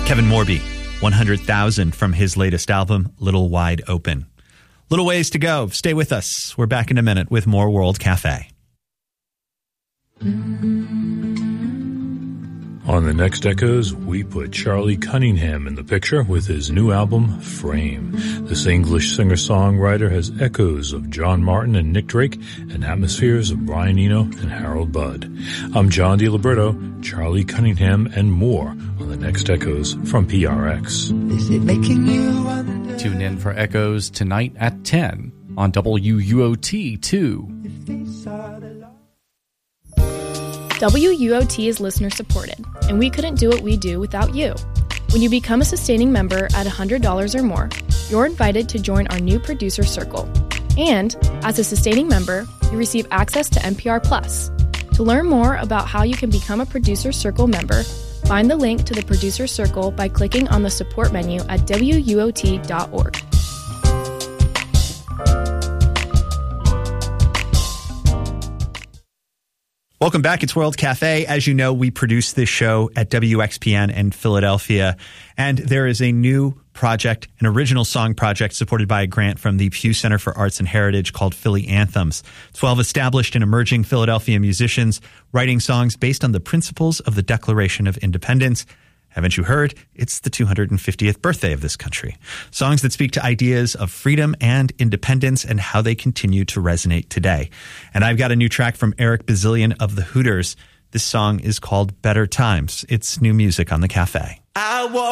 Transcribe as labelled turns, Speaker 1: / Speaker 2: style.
Speaker 1: Kevin Morby, 100,000 from his latest album, Little Wide Open. Little ways to go. Stay with us. We're back in a minute with more World Cafe.
Speaker 2: On the next Echoes, we put Charlie Cunningham in the picture with his new album, Frame. This English singer-songwriter has echoes of John Martin and Nick Drake and atmospheres of Brian Eno and Harold Budd. I'm John DiLiberto, Charlie Cunningham, and more on the next Echoes from PRX.
Speaker 3: Is it making you wonder?
Speaker 4: Tune in for Echoes tonight at 10 on WUOT 2.
Speaker 5: WUOT is listener supported, and we couldn't do what we do without you. When you become a sustaining member at $100 or more, you're invited to join our new producer circle. And as a sustaining member, you receive access to NPR Plus. To learn more about how you can become a producer circle member, find the link to the producer circle by clicking on the support menu at WUOT.org.
Speaker 1: Welcome back. It's World Cafe. As you know, we produce this show at WXPN in Philadelphia, and there is a new project, an original song project supported by a grant from the Pew Center for Arts and Heritage called Philly Anthems. 12 established and emerging Philadelphia musicians writing songs based on the principles of the Declaration of Independence. Haven't you heard? It's the 250th birthday of this country. Songs that speak to ideas of freedom and independence and how they continue to resonate today. And I've got a new track from Eric Bazillion of the Hooters. This song is called Better Times. It's new music on the Cafe.
Speaker 3: I